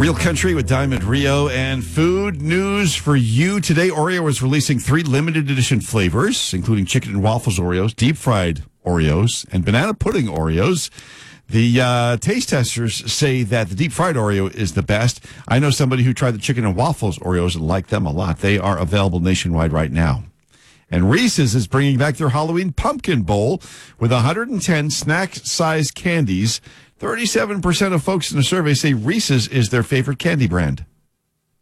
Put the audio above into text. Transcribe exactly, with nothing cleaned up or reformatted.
Real Country with Diamond Rio and food news for you. Today, Oreo is releasing three limited edition flavors, including chicken and waffles Oreos, deep fried Oreos, and banana pudding Oreos. The uh, taste testers say that the deep fried Oreo is the best. I know somebody who tried the chicken and waffles Oreos and liked them a lot. They are available nationwide right now. And Reese's is bringing back their Halloween Pumpkin Bowl with one hundred ten snack-sized candies. thirty-seven percent of folks in the survey say Reese's is their favorite candy brand.